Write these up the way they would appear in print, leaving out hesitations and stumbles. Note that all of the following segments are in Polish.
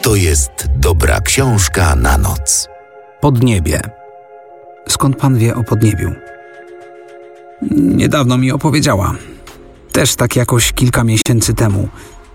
To jest dobra książka na noc. Podniebie. Skąd pan wie o Podniebiu? Niedawno mi opowiedziała. Też tak jakoś kilka miesięcy temu.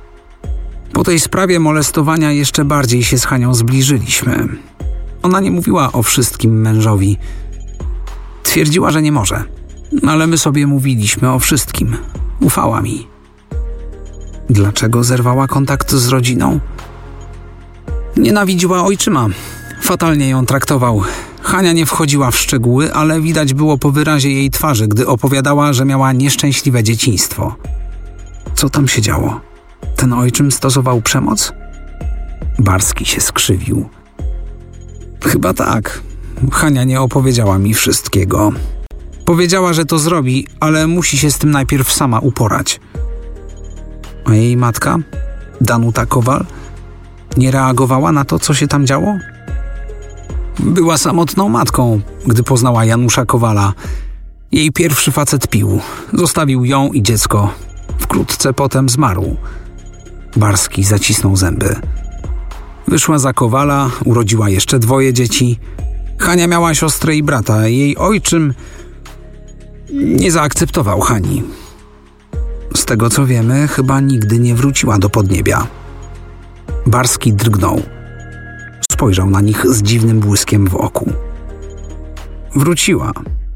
Po tej sprawie molestowania jeszcze bardziej się z Hanią zbliżyliśmy. Ona nie mówiła o wszystkim mężowi. Twierdziła, że nie może. Ale my sobie mówiliśmy o wszystkim. Ufała mi. Dlaczego zerwała kontakt z rodziną? Nienawidziła ojczyma. Fatalnie ją traktował. Hania nie wchodziła w szczegóły, ale widać było po wyrazie jej twarzy, gdy opowiadała, że miała nieszczęśliwe dzieciństwo. Co tam się działo? Ten ojczym stosował przemoc? Barski się skrzywił. Chyba tak. Hania nie opowiedziała mi wszystkiego. Powiedziała, że to zrobi, ale musi się z tym najpierw sama uporać. A jej matka, Danuta Kowal, nie reagowała na to, co się tam działo? Była samotną matką, gdy poznała Janusza Kowala. Jej pierwszy facet pił. Zostawił ją i dziecko. Wkrótce potem zmarł. Barski zacisnął zęby. Wyszła za Kowala, urodziła jeszcze 2 dzieci. Hania miała siostrę i brata. Jej ojczym nie zaakceptował Hani. Z tego co wiemy, chyba nigdy nie wróciła do Podniebia. Barski drgnął. Spojrzał na nich z dziwnym błyskiem w oku. Wróciła.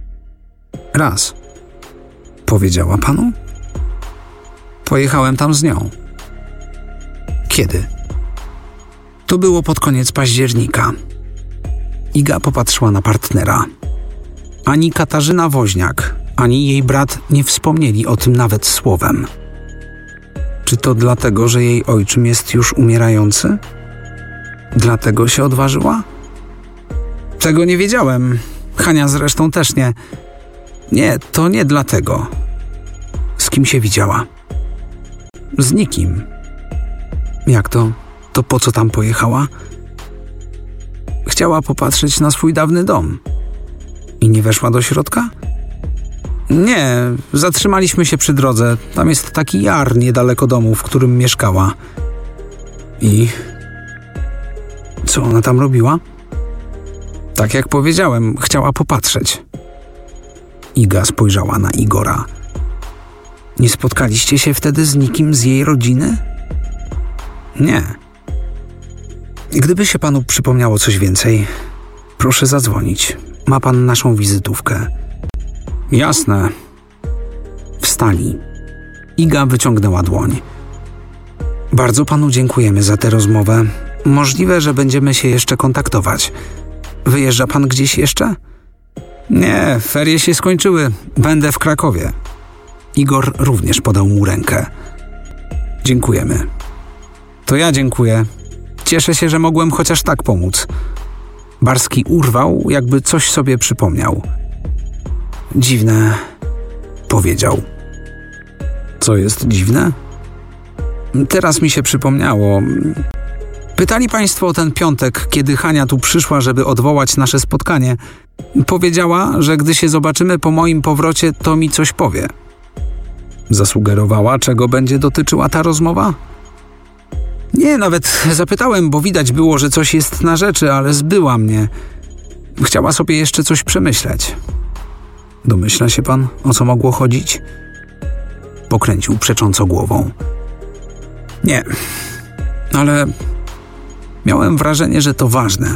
Raz. Powiedziała panu? Pojechałem tam z nią. Kiedy? To było pod koniec października. Iga popatrzyła na partnera. Ani Katarzyna Woźniak, ani jej brat nie wspomnieli o tym nawet słowem. Czy to dlatego, że jej ojczym jest już umierający? Dlatego się odważyła? Tego nie wiedziałem. Hania zresztą też nie. Nie, to nie dlatego. Z kim się widziała? Z nikim. Jak to? To po co tam pojechała? Chciała popatrzeć na swój dawny dom. I nie weszła do środka? Nie, zatrzymaliśmy się przy drodze. Tam jest taki jar niedaleko domu, w którym mieszkała. I co ona tam robiła? Tak jak powiedziałem, chciała popatrzeć. Iga spojrzała na Igora. Nie spotkaliście się wtedy z nikim z jej rodziny? Nie. Gdyby się panu przypomniało coś więcej, proszę zadzwonić. Ma pan naszą wizytówkę. Jasne. Wstali. Iga wyciągnęła dłoń. Bardzo panu dziękujemy za tę rozmowę. Możliwe, że będziemy się jeszcze kontaktować. Wyjeżdża pan gdzieś jeszcze? Nie, ferie się skończyły. Będę w Krakowie. Igor również podał mu rękę. Dziękujemy. To ja dziękuję. Cieszę się, że mogłem chociaż tak pomóc. Barski urwał, jakby coś sobie przypomniał. Dziwne, powiedział. Co jest dziwne? Teraz mi się przypomniało. Pytali państwo o ten piątek, kiedy Hania tu przyszła, żeby odwołać nasze spotkanie. Powiedziała, że gdy się zobaczymy po moim powrocie, to mi coś powie. Zasugerowała, czego będzie dotyczyła ta rozmowa? Nie, nawet zapytałem, bo widać było, że coś jest na rzeczy, ale zbyła mnie. Chciała sobie jeszcze coś przemyśleć. Domyśla się pan, o co mogło chodzić? Pokręcił przecząco głową. Nie, ale miałem wrażenie, że to ważne.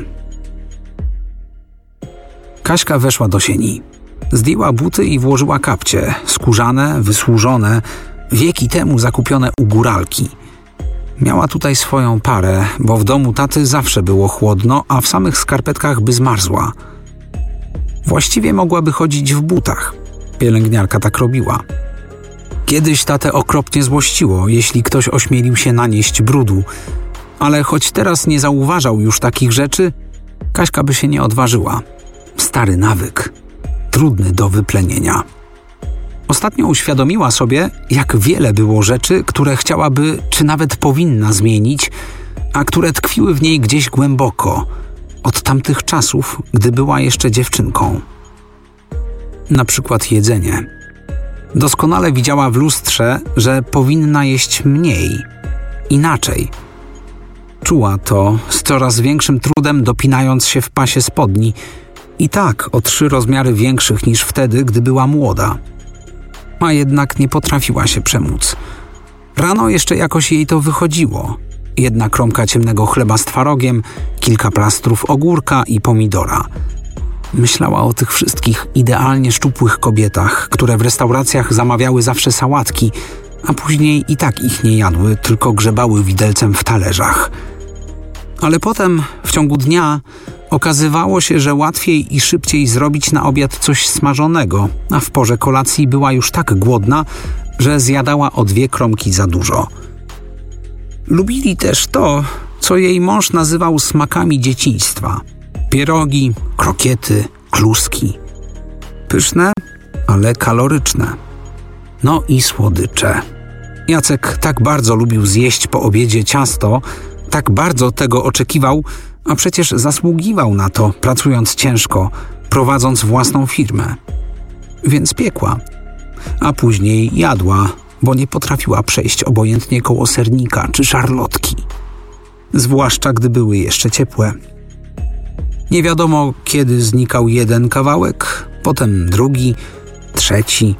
Kaśka weszła do sieni. Zdjęła buty i włożyła kapcie, skórzane, wysłużone, wieki temu zakupione u góralki. Miała tutaj swoją parę, bo w domu taty zawsze było chłodno, a w samych skarpetkach by zmarzła. Właściwie mogłaby chodzić w butach. Pielęgniarka tak robiła. Kiedyś tatę okropnie złościło, jeśli ktoś ośmielił się nanieść brudu, ale choć teraz nie zauważał już takich rzeczy, Kaśka by się nie odważyła. Stary nawyk, trudny do wyplenienia. Ostatnio uświadomiła sobie, jak wiele było rzeczy, które chciałaby, czy nawet powinna zmienić, a które tkwiły w niej gdzieś głęboko, od tamtych czasów, gdy była jeszcze dziewczynką. Na przykład jedzenie. Doskonale widziała w lustrze, że powinna jeść mniej, inaczej. Czuła to, z coraz większym trudem dopinając się w pasie spodni, i tak o 3 rozmiary większych niż wtedy, gdy była młoda. A jednak nie potrafiła się przemóc. Rano jeszcze jakoś jej to wychodziło. 1 kromka ciemnego chleba z twarogiem, kilka plastrów ogórka i pomidora. Myślała o tych wszystkich idealnie szczupłych kobietach, które w restauracjach zamawiały zawsze sałatki, a później i tak ich nie jadły, tylko grzebały widelcem w talerzach. Ale potem, w ciągu dnia, okazywało się, że łatwiej i szybciej zrobić na obiad coś smażonego, a w porze kolacji była już tak głodna, że zjadała o 2 kromki za dużo. Lubili też to, co jej mąż nazywał smakami dzieciństwa. Pierogi, krokiety, kluski. Pyszne, ale kaloryczne. No i słodycze. Jacek tak bardzo lubił zjeść po obiedzie ciasto, tak bardzo tego oczekiwał, a przecież zasługiwał na to, pracując ciężko, prowadząc własną firmę. Więc piekła, a później jadła, bo nie potrafiła przejść obojętnie koło sernika czy szarlotki. Zwłaszcza gdy były jeszcze ciepłe. Nie wiadomo, kiedy znikał 1 kawałek, potem 2, 3.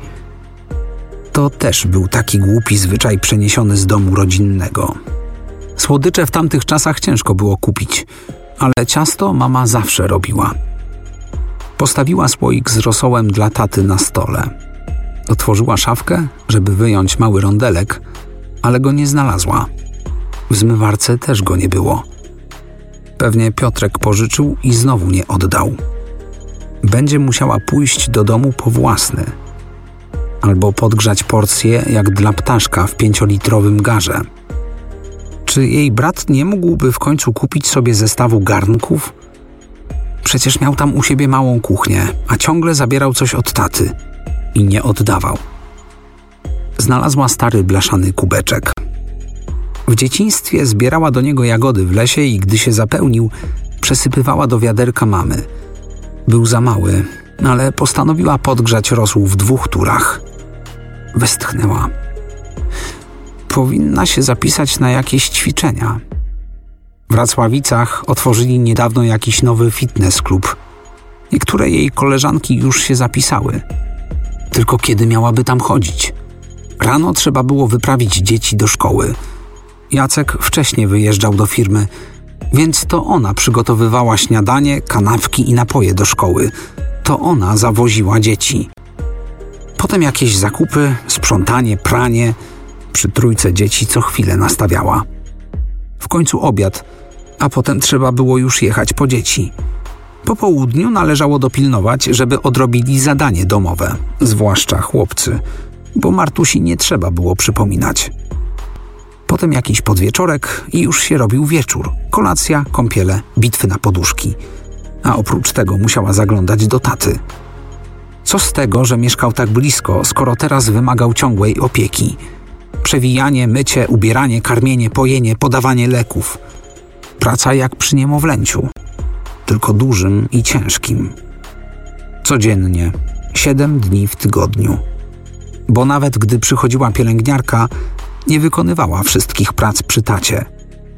To też był taki głupi zwyczaj przeniesiony z domu rodzinnego. Słodycze w tamtych czasach ciężko było kupić, ale ciasto mama zawsze robiła. Postawiła słoik z rosołem dla taty na stole. Otworzyła szafkę, żeby wyjąć mały rondelek, ale go nie znalazła. W zmywarce też go nie było. Pewnie Piotrek pożyczył i znowu nie oddał. Będzie musiała pójść do domu po własny. Albo podgrzać porcję jak dla ptaszka w 5-litrowym garze. Czy jej brat nie mógłby w końcu kupić sobie zestawu garnków? Przecież miał tam u siebie małą kuchnię, a ciągle zabierał coś od taty i nie oddawał. Znalazła stary blaszany kubeczek. W dzieciństwie zbierała do niego jagody w lesie i gdy się zapełnił, przesypywała do wiaderka mamy. Był za mały, ale postanowiła podgrzać rosół w 2 turach. Westchnęła. Powinna się zapisać na jakieś ćwiczenia. W Racławicach otworzyli niedawno jakiś nowy fitness klub. Niektóre jej koleżanki już się zapisały. Tylko kiedy miałaby tam chodzić? Rano trzeba było wyprawić dzieci do szkoły. Jacek wcześnie wyjeżdżał do firmy, więc to ona przygotowywała śniadanie, kanapki i napoje do szkoły. To ona zawoziła dzieci. Potem jakieś zakupy, sprzątanie, pranie. Przy 3 dzieci co chwilę nastawiała. W końcu obiad, a potem trzeba było już jechać po dzieci. Po południu należało dopilnować, żeby odrobili zadanie domowe, zwłaszcza chłopcy, bo Martusi nie trzeba było przypominać. Potem jakiś podwieczorek i już się robił wieczór. Kolacja, kąpiele, bitwy na poduszki. A oprócz tego musiała zaglądać do taty. Co z tego, że mieszkał tak blisko, skoro teraz wymagał ciągłej opieki? Przewijanie, mycie, ubieranie, karmienie, pojenie, podawanie leków. Praca jak przy niemowlęciu. Tylko dużym i ciężkim. Codziennie, 7 dni w tygodniu. Bo nawet gdy przychodziła pielęgniarka, nie wykonywała wszystkich prac przy tacie.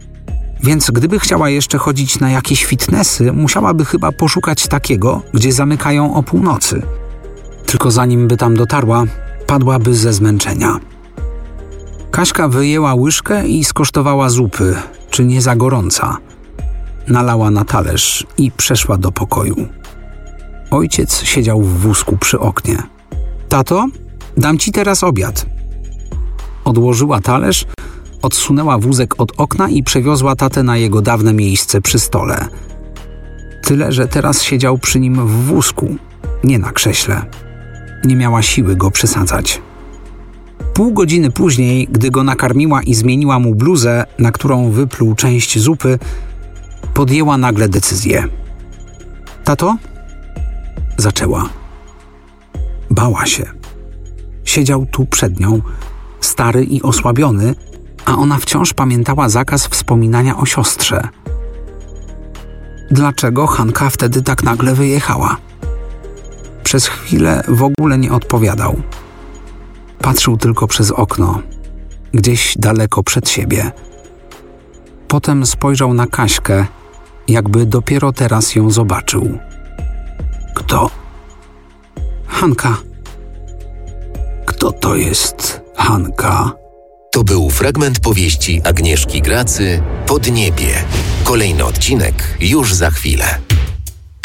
Więc gdyby chciała jeszcze chodzić na jakieś fitnessy, musiałaby chyba poszukać takiego, gdzie zamykają o północy. Tylko zanim by tam dotarła, padłaby ze zmęczenia. Kaśka wyjęła łyżkę i skosztowała zupy, czy nie za gorąca. Nalała na talerz i przeszła do pokoju. Ojciec siedział w wózku przy oknie. Tato, dam ci teraz obiad. Odłożyła talerz, odsunęła wózek od okna i przewiozła tatę na jego dawne miejsce przy stole. Tyle, że teraz siedział przy nim w wózku, nie na krześle. Nie miała siły go przysadzać. Pół godziny później, gdy go nakarmiła i zmieniła mu bluzę, na którą wypluł część zupy, podjęła nagle decyzję. Tato? Zaczęła. Bała się. Siedział tu przed nią, stary i osłabiony, a ona wciąż pamiętała zakaz wspominania o siostrze. Dlaczego Hanka wtedy tak nagle wyjechała? Przez chwilę w ogóle nie odpowiadał. Patrzył tylko przez okno, gdzieś daleko przed siebie. Potem spojrzał na Kaśkę, jakby dopiero teraz ją zobaczył. Kto? Hanka. Kto to jest Hanka? To był fragment powieści Agnieszki Gracy Podniebie. Kolejny odcinek już za chwilę.